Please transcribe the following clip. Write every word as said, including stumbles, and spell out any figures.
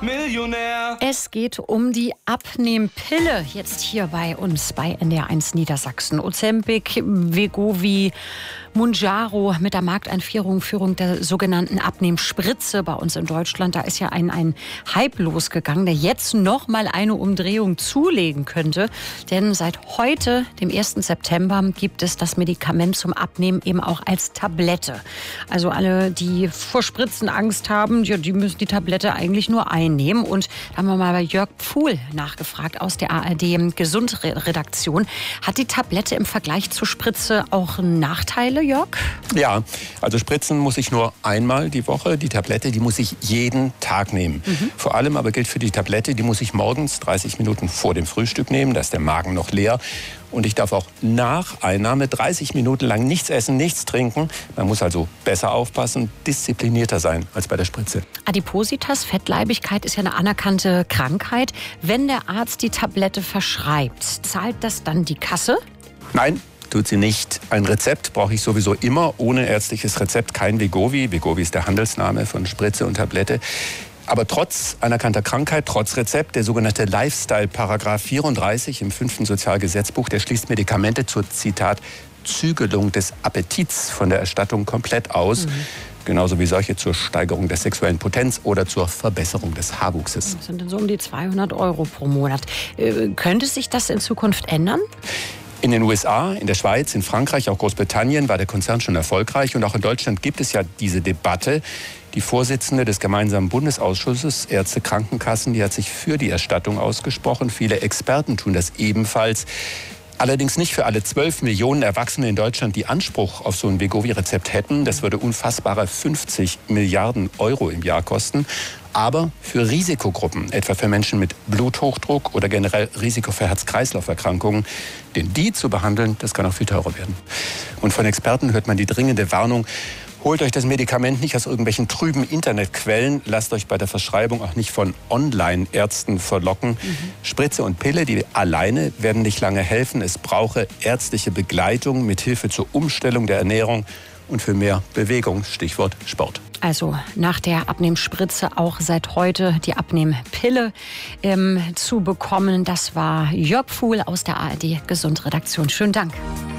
Millionär. Es geht um die Abnehmpille jetzt hier bei uns bei N D R eins Niedersachsen. Ozempic, Wegovy, Mounjaro mit der Markteinführung Führung der sogenannten Abnehmspritze bei uns in Deutschland. Da ist ja ein, ein Hype losgegangen, der jetzt noch mal eine Umdrehung zulegen könnte. Denn seit heute, dem ersten September, gibt es das Medikament zum Abnehmen eben auch als Tablette. Also alle, die vor Spritzen Angst haben, ja, die müssen die Tablette eigentlich nur einnehmen. Und da haben wir mal bei Jörg Pfuhl nachgefragt aus der A R D-Gesundredaktion. Hat die Tablette im Vergleich zur Spritze auch Nachteile, Jörg? Ja, also Spritzen muss ich nur einmal die Woche. Die Tablette, die muss ich jeden Tag nehmen. Mhm. Vor allem aber gilt für die Tablette, die muss ich morgens dreißig Minuten vor dem Frühstück nehmen. Da ist der Magen noch leer. Und ich darf auch nach Einnahme dreißig Minuten lang nichts essen, nichts trinken. Man muss also besser aufpassen, disziplinierter sein als bei der Spritze. Adipositas, Fettleibigkeit, ist ja eine anerkannte Krankheit. Wenn der Arzt die Tablette verschreibt, zahlt das dann die Kasse? Nein, tut sie nicht. Ein Rezept brauche ich sowieso immer. Ohne ärztliches Rezept kein Wegovy. Wegovy ist der Handelsname von Spritze und Tablette. Aber trotz anerkannter Krankheit, trotz Rezept, der sogenannte Lifestyle-Paragraph vierunddreißig im fünften Sozialgesetzbuch, der schließt Medikamente zur, Zitat, Zügelung des Appetits von der Erstattung komplett aus. Mhm. Genauso wie solche zur Steigerung der sexuellen Potenz oder zur Verbesserung des Haarwuchses. Das sind dann so um die zweihundert Euro pro Monat. Äh, könnte sich das in Zukunft ändern? In den U S A, in der Schweiz, in Frankreich, auch Großbritannien war der Konzern schon erfolgreich. Und auch in Deutschland gibt es ja diese Debatte. Die Vorsitzende des gemeinsamen Bundesausschusses Ärzte, Krankenkassen, die hat sich für die Erstattung ausgesprochen. Viele Experten tun das ebenfalls. Allerdings nicht für alle zwölf Millionen Erwachsene in Deutschland, die Anspruch auf so ein Wegovy-Rezept hätten. Das würde unfassbare fünfzig Milliarden Euro im Jahr kosten. Aber für Risikogruppen, etwa für Menschen mit Bluthochdruck oder generell Risiko für Herz-Kreislauf-Erkrankungen, denn die zu behandeln, das kann auch viel teurer werden. Und von Experten hört man die dringende Warnung: Holt euch das Medikament nicht aus irgendwelchen trüben Internetquellen. Lasst euch bei der Verschreibung auch nicht von Online-Ärzten verlocken. Mhm. Spritze und Pille, die alleine werden nicht lange helfen. Es brauche ärztliche Begleitung mit Hilfe zur Umstellung der Ernährung und für mehr Bewegung. Stichwort Sport. Also nach der Abnehmspritze auch seit heute die Abnehmpille ähm, zu bekommen. Das war Jörg Pfuhl aus der A R D-Gesundredaktion. Schönen Dank.